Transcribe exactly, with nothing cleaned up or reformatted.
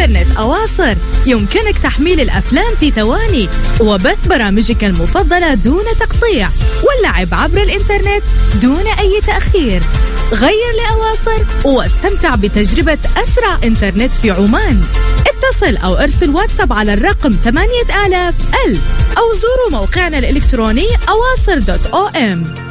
إنترنت أواصر يمكنك تحميل الأفلام في ثواني وبث برامجك المفضلة دون تقطيع واللعب عبر الإنترنت دون أي تأخير. غير لأواصر واستمتع بتجربة أسرع إنترنت في عمان. اتصل أو ارسل واتساب على الرقم ثمانية آلاف ألف أو زوروا موقعنا الإلكتروني أواصر دوت أو إم.